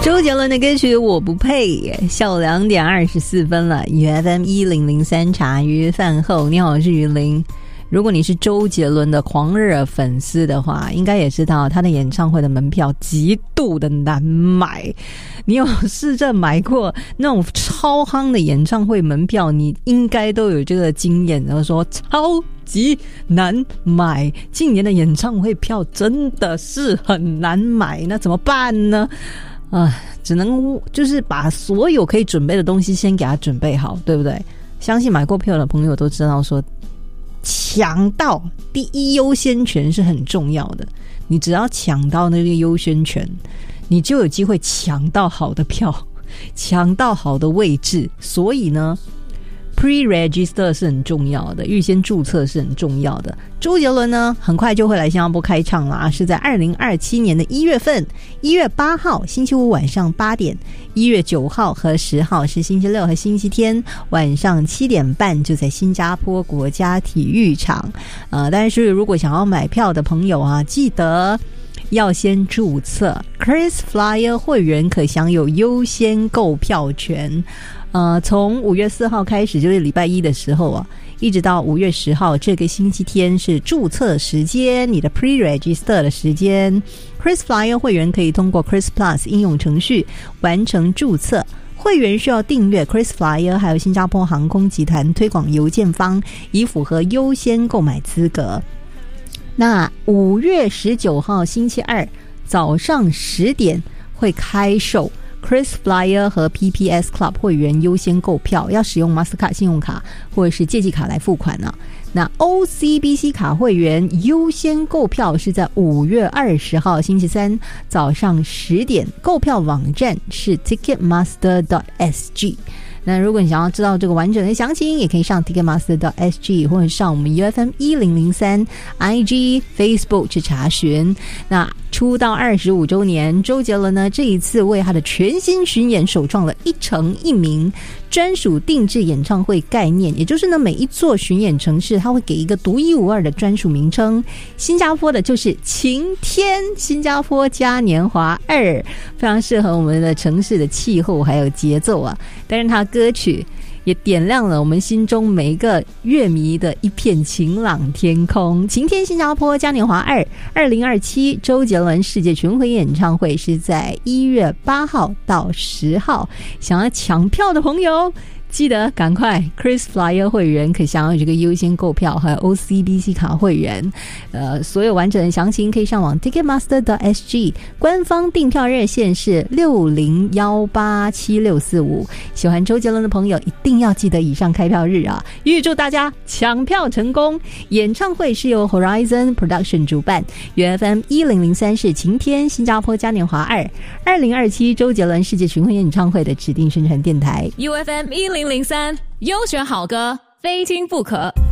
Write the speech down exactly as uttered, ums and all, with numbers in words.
周杰伦的歌曲我不配，下午两点二十四分了。 U F M 一零零三茶余饭后，你好，我是于林。如果你是周杰伦的狂热粉丝的话，应该也知道他的演唱会的门票极度的难买。你有试着买过那种超夯的演唱会门票，你应该都有这个经验，然后说超级难买，今年的演唱会票真的是很难买，那怎么办呢？啊，只能就是把所有可以准备的东西先给他准备好，对不对？相信买过票的朋友都知道说，抢到第一优先权是很重要的。你只要抢到那个优先权，你就有机会抢到好的票，抢到好的位置。所以呢，pre-register 是很重要的，预先注册是很重要的。周杰伦呢，很快就会来新加坡开唱啦，是在二零二七年的一月份，一月八号星期五晚上八点，一月九号和十号是星期六和星期天晚上七点半，就在新加坡国家体育场。呃，但是如果想要买票的朋友啊，记得要先注册 KrisFlyer 会员，可享有优先购票权。呃，从五月四号开始，就是礼拜一的时候啊，一直到五月十号这个星期天是注册时间，你的 pre-register 的时间。KrisFlyer 会员可以通过 Kris Plus 应用程序完成注册。会员需要订阅 KrisFlyer 还有新加坡航空集团推广邮件方，以符合优先购买资格。那五月十九号星期二早上十点会开售KrisFlyer 和 P P S Club 会员优先购票，要使用 Mastercard 信用卡或者是借记卡来付款呢、啊。那 O C B C 卡会员优先购票是在五月二十号星期三早上十点，购票网站是 ticketmaster dot s g。那如果你想要知道这个完整的详情，也可以上 ticketmaster dot s g 或者上我们 U F M 一零零三 I G Facebook 去查询。那出道二十五周年，周杰伦呢这一次为他的全新巡演首创了一城一名专属定制演唱会概念，也就是呢每一座巡演城市他会给一个独一无二的专属名称。新加坡的就是晴天新加坡嘉年华二，非常适合我们的城市的气候还有节奏啊。但是他歌曲也点亮了我们心中每一个乐迷的一片晴朗天空。晴天新加坡嘉年华二二零二七周杰伦世界巡回演唱会是在一月八号到十号，想要抢票的朋友记得赶快 KrisFlyer 会员可享有这个优先购票，还有 O C B C 卡会员。呃，所有完整的详情可以上网 ticketmaster dot s g， 官方订票热线是六零一八七六四五。喜欢周杰伦的朋友一定要记得以上开票日啊！预祝大家抢票成功。演唱会是由 Horizon Production 主办， U F M 一零零三是晴天新加坡嘉年华二二零二七周杰伦世界巡回演唱会的指定宣传电台。 U F M 一零零三优选好歌，非听不可。